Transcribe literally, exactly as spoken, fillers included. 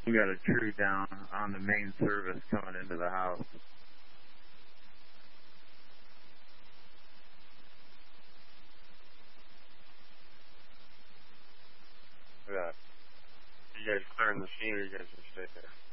We got a tree down on the main service coming into the house. Yeah. You guys clearing the scene or you guys just stay there?